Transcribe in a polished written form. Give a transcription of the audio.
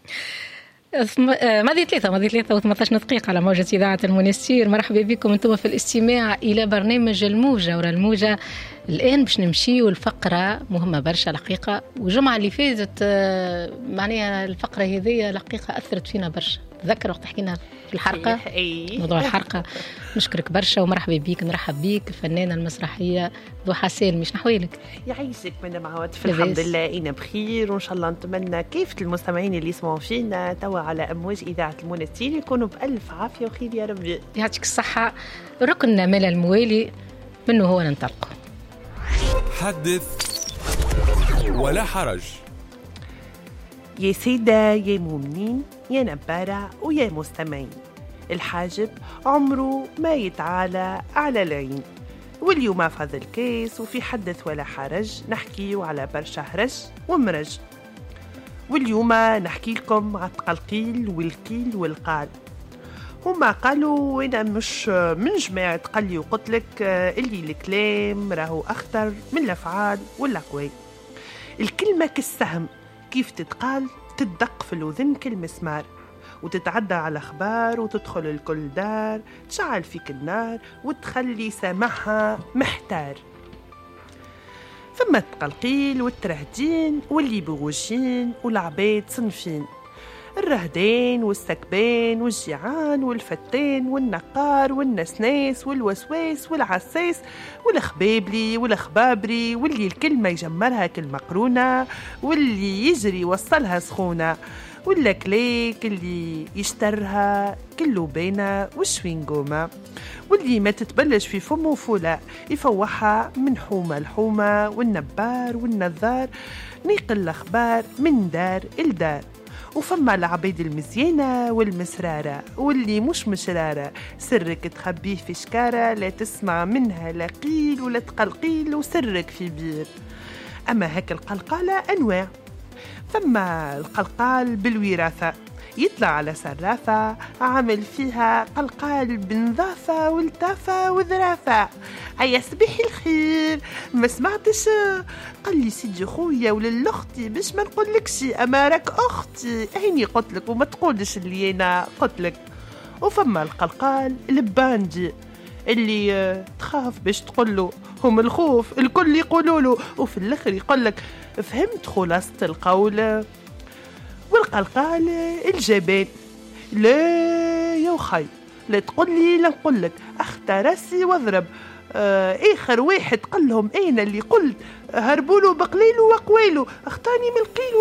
ماضي 3 و18 دقيقة على موجة إذاعة المنستير. مرحبا بكم انتم في الاستماع إلى برنامج الموجة. ورا الموجة الآن باش نمشي والفقرة مهمة برشا الحقيقة. والجمعة اللي فاتت معناها الفقرة هذه الحقيقة أثرت فينا برشا. تذكر وقت حكينا في الحلقة موضوع الحلقة. نشكرك برشا ومرحبا بيك. نرحب بيك الفنانة المسرحية ضحى سالمي. شنو حوالك؟ يعيشك من معود في الحمد لله إنا بخير، وإن شاء الله نتمنى كيف المستمعين اللي يسمعوا فينا توا على أمواج إذاعة المنستير يكونوا بألف عافية وخير يا ربي. يعطيك الصحة. ركننا مال الموالي منه هو ننطلق. حدث ولا حرج. يا سيدة يا مؤمنين يا نبارة ويا مستمعين، الحاجب عمره ما يتعالى على العين. واليوم فاض الكيس وفي حدث ولا حرج نحكي على برشا هرج ومرج. واليوم نحكي لكم على التقلقيل والقيل والقال. هما قالوا أنا مش من جماعة قلي وقتلك اللي الكلام راهو أخطر من الأفعال والأقوال. الكلمة كالسهم كيف تتقال تدق في الوذن كالمسمار، وتتعدى على أخبار وتدخل الكل دار، تشعل فيك النار وتخلي سامعها محتار. ثم التقلقيل والترهدين واللي بغوشين والعباد صنفين، الرهدين والسكبين والجيعان والفتين والنقار والنسناس والوسواس والعساس والخبابلي والخبابري، واللي الكلمة يجمرها كالمقرونة واللي يجري يوصلها سخونة، ولا كليك اللي يشترها كله بينة والشوينقومة، واللي ما تتبلش في فمه فولا يفوحها من حومة لحومة، والنبار والنظار نيقل الأخبار من دار إلدار. وفما العبيد المزيانة والمسرارة واللي مش مشرارة، سرك تخبيه في شكارة لا تسمع منها لا قيل ولا تقلقيل وسرك في بير. أما هك القلقالة أنواع، فما القلقال بالوراثة يطلع على سرافة عامل فيها قلقال بنظافة والتافة وذرافة. هيا صبيحي الخير، ما سمعتش قال لي سيدي خويا وللأختي باش ما نقولكش أمارك أختي هيني قتلك وما تقولش اللي أنا قتلك. وفما القلقال الباندي اللي تخاف باش تقوله، هم الخوف الكل يقولوله وفي الآخر يقولك فهمت خلاصة القول. والقلقال الجبان، لا يا وخي لا تقول لي لا نقول لك اختار راسي واضرب. اخر واحد قال لهم اين اللي قلت هربوا له بقليله وقويله اختاني من القيل